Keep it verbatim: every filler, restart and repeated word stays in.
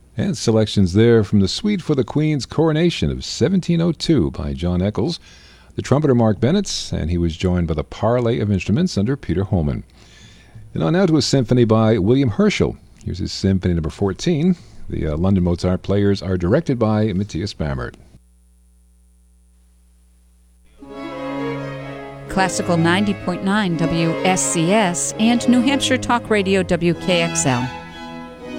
And selections there from the Suite for the Queen's Coronation of seventeen oh two by John Eccles, the trumpeter Mark Bennett, and he was joined by the parley of instruments under Peter Holman. And on now to a symphony by William Herschel. Here's his Symphony Number fourteen. The uh, London Mozart Players are directed by Matthias Bamert. Classical ninety point nine W S C S and New Hampshire Talk Radio W K X L.